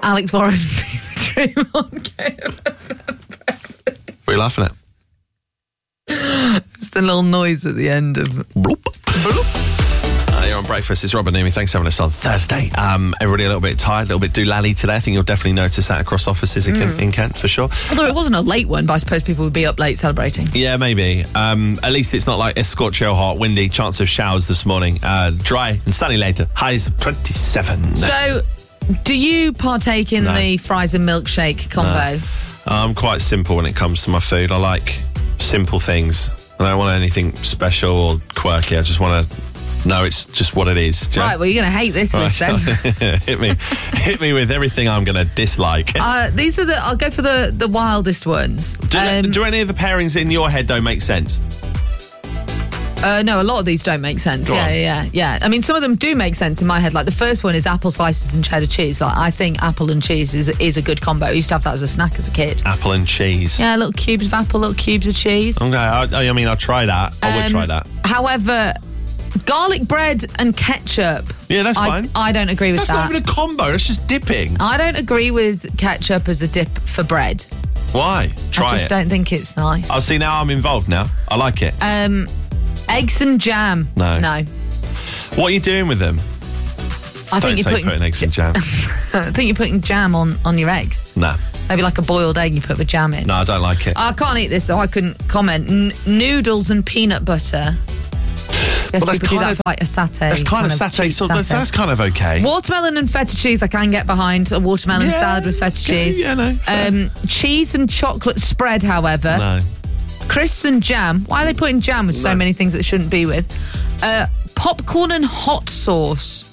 Alex Warren Dream on KFM breakfast. What are you laughing at? It's the little noise at the end of... Bloop. Bloop. You're on breakfast. It's Robert Nimi. Thanks for having us on Thursday. Everybody a little bit tired, a little bit doolally today. I think you'll definitely notice that across offices in Kent, for sure. Although it wasn't a late one, but I suppose people would be up late celebrating. Yeah, maybe. At least it's not like it's scorching hot, windy, chance of showers this morning. Dry and sunny later. Highs of 27. So, do you partake in the fries and milkshake combo? No. I'm quite simple when it comes to my food. I like simple things. I don't want anything special or quirky. I just want to... No, it's just what it is. Right, well, you're going to hate this list then. Hit me with everything I'm going to dislike. These are I'll go for the wildest ones. Do any of the pairings in your head, though, make sense? No, a lot of these don't make sense. Yeah. I mean, some of them do make sense in my head. Like the first one is apple slices and cheddar cheese. Like I think apple and cheese is a good combo. I used to have that as a snack as a kid. Apple and cheese. Yeah, little cubes of apple, little cubes of cheese. Okay, I mean, I'll try that. I would try that. However... garlic bread and ketchup. Yeah, that's fine. I don't agree with that. That's not even a combo. That's just dipping. I don't agree with ketchup as a dip for bread. Why? Try it. I just don't think it's nice. I'll see now. I'm involved now. I like it. Eggs and jam. No. What are you doing with them? I think you're putting eggs and jam. I think you're putting jam on your eggs. Nah. Maybe like a boiled egg you put the jam in. No, I don't like it. I can't eat this, so I couldn't comment. Noodles and peanut butter. Well, that's kind of like a satay. That's kind of satay. So that's kind of okay. Watermelon and feta cheese, I can get behind. A watermelon salad with feta cheese. Yeah, no. Cheese and chocolate spread, however. No. Crisps and jam. Why are they putting jam with so many things that shouldn't be with? Popcorn and hot sauce.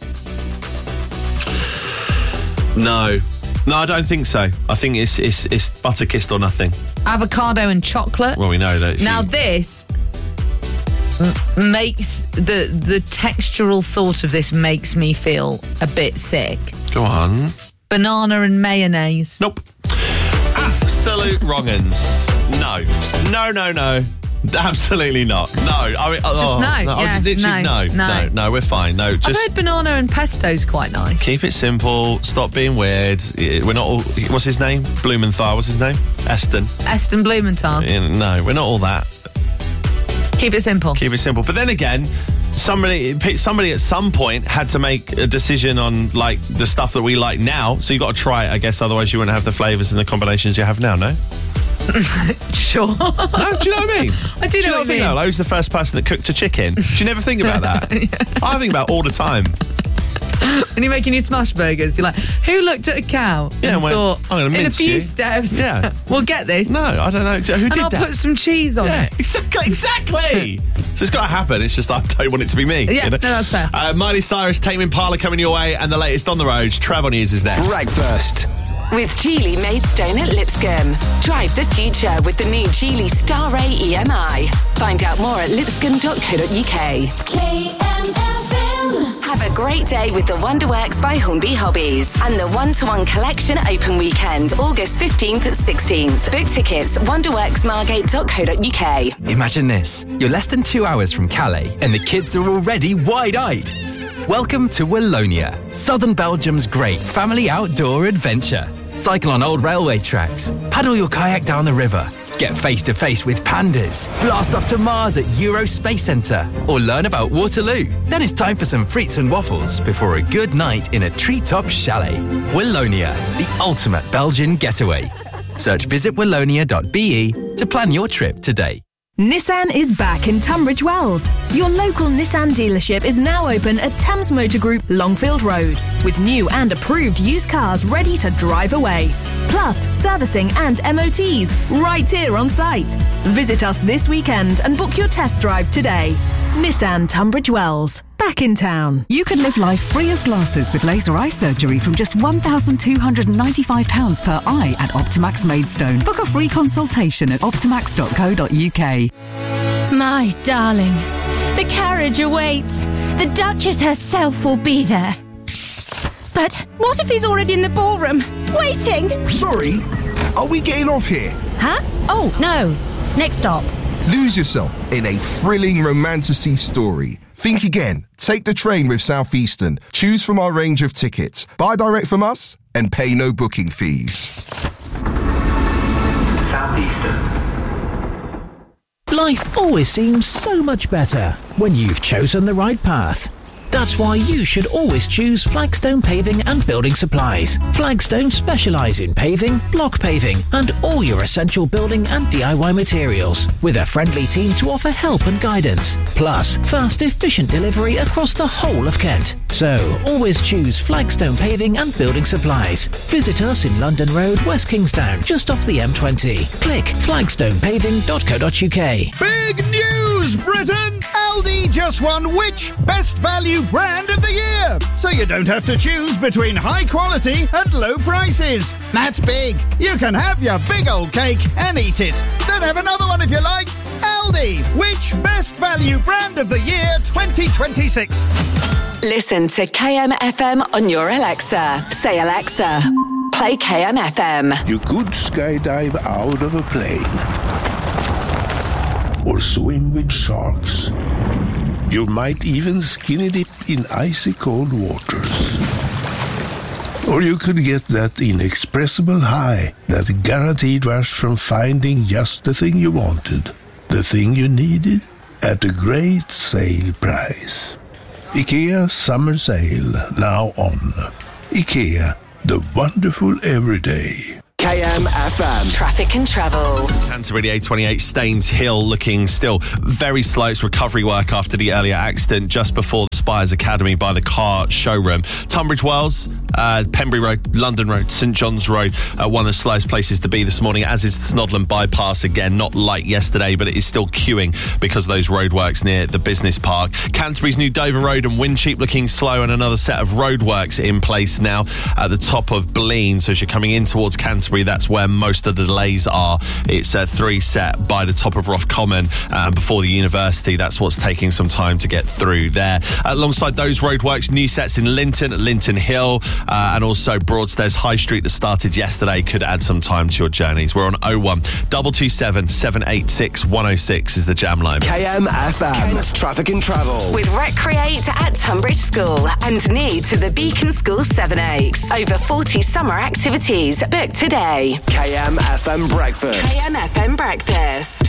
No, I don't think so. I think it's butter kissed or nothing. Avocado and chocolate. Well, we know that. Now this makes the textural thought of this makes me feel a bit sick. Go on. Banana and mayonnaise. Nope. Absolute wrong-uns. No. Absolutely not. No. I mean, no. We're fine. No. I've heard banana and pesto's quite nice. Keep it simple. Stop being weird. We're not all... What's his name? Blumenthal. What's his name? Eston Blumenthal. No, we're not all that. Keep it simple. But then again, somebody at some point had to make a decision on like the stuff that we like now. So you got to try it, I guess. Otherwise, you wouldn't have the flavours and the combinations you have now. No. Sure. No, do you know what I mean? I do know what you mean. Like, who's the first person that cooked a chicken? Do you never think about that? Yeah. I think about it all the time. When you're making your smash burgers, you're like, who looked at a cow and thought, I'm going to mince in a few steps, we'll get this? No, I don't know. Who did that? I'll put some cheese on it. Exactly. So it's got to happen. It's just I don't want it to be me. Yeah, no, that's fair. Miley Cyrus, Tame Impala coming your way, and the latest on the roads. Travel News is next. Breakfast. With Geely Maidstone at Lipscomb. Drive the future with the new Geely Star Ray EMI. Find out more at lipscomb.co.uk. KMFM. Have a great day with the Wonderworks by Hornby Hobbies and the One-to-One Collection Open Weekend, August 15th at 16th. Book tickets, wonderworksmargate.co.uk. Imagine this. You're less than 2 hours from Calais and the kids are already wide-eyed. Welcome to Wallonia, southern Belgium's great family outdoor adventure. Cycle on old railway tracks, paddle your kayak down the river, get face-to-face with pandas, blast off to Mars at Euro Space Centre, or learn about Waterloo. Then it's time for some frites and waffles before a good night in a treetop chalet. Wallonia, the ultimate Belgian getaway. Search visitwallonia.be to plan your trip today. Nissan is back in Tunbridge Wells. Your local Nissan dealership is now open at Thames Motor Group, Longfield Road, with new and approved used cars ready to drive away. Plus, servicing and MOTs right here on site. Visit us this weekend and book your test drive today. Nissan Tunbridge Wells, back in town. You can live life free of glasses with laser eye surgery from just £1,295 per eye at Optimax Maidstone. Book a free consultation at optimax.co.uk. My darling, the carriage awaits. The Duchess herself will be there. But what if he's already in the ballroom, waiting? Sorry, are we getting off here? Huh? Oh, no. Next stop, Lose yourself in a thrilling romantasy story. Think again. Take the train with Southeastern. Choose from our range of tickets. Buy direct from us and pay no booking fees. Southeastern. Life always seems so much better when you've chosen the right path. That's why you should always choose Flagstone Paving and Building Supplies. Flagstone specialise in paving, block paving and all your essential building and DIY materials, with a friendly team to offer help and guidance. Plus, fast, efficient delivery across the whole of Kent. So, always choose Flagstone Paving and Building Supplies. Visit us in London Road, West Kingstown, just off the M20. Click flagstonepaving.co.uk. Big news, Britain! Aldi just won which Best Value Brand of the Year! So you don't have to choose between high quality and low prices. That's big. You can have your big old cake and eat it. Then have another one if you like. Aldi, which Best Value Brand of the Year 2026? Listen to KMFM on your Alexa. Say, Alexa, play KMFM. You could skydive out of a plane. Or swim with sharks. You might even skinny dip in icy cold waters. Or you could get that inexpressible high, that guaranteed rush from finding just the thing you wanted, the thing you needed, at a great sale price. IKEA Summer Sale, now on. IKEA, the wonderful everyday. KMFM. Traffic and travel. Canterbury A28 Staines Hill looking still very slow. It's recovery work after the earlier accident just before the Spires Academy by the car showroom. Tunbridge Wells, Pembury Road, London Road, St John's Road, one of the slowest places to be this morning, as is the Snodland Bypass. Again, not like yesterday, but it is still queuing because of those roadworks near the business park. Canterbury's New Dover Road and Wincheap looking slow, and another set of roadworks in place now at the top of Blean. So as you're coming in towards Canterbury, that's where most of the delays are. It's 3 set by the top of Roscommon before the university. That's what's taking some time to get through there. Alongside those roadworks, new sets in Linton, Linton Hill, and also Broadstairs High Street that started yesterday could add some time to your journeys. We're on 01 227 786 106 is the jam line. KMFM. Kent's Traffic and Travel. With Recreate at Tunbridge School and Need to the Beacon School 7-8. Over 40 summer activities. Book today. KMFM Breakfast. KMFM Breakfast.